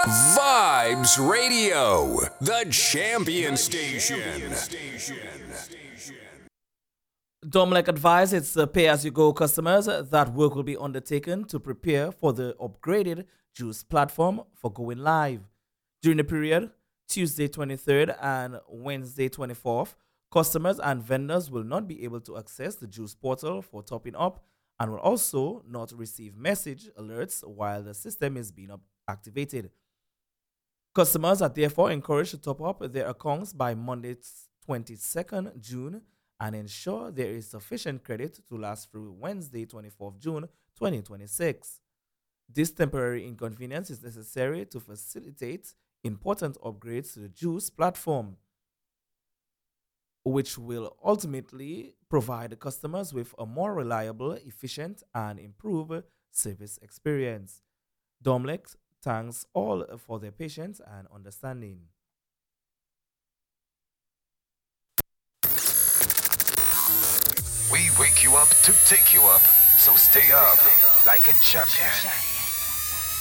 Vibes Radio, the champion station. Domlek advised its pay-as-you-go customers that work will be undertaken to prepare for the upgraded Juice platform for going live. During the period, Tuesday 23rd and Wednesday 24th, customers and vendors will not be able to access the Juice portal for topping up and will also not receive message alerts while the system is being activated. Customers are therefore encouraged to top up their accounts by Monday 22nd June and ensure there is sufficient credit to last through Wednesday 24th June 2026. This temporary inconvenience is necessary to facilitate important upgrades to the Juice platform, which will ultimately provide customers with a more reliable, efficient, and improved service experience. Domlex thanks all for their patience and understanding. We wake you up to take you up. So stay up like a champion.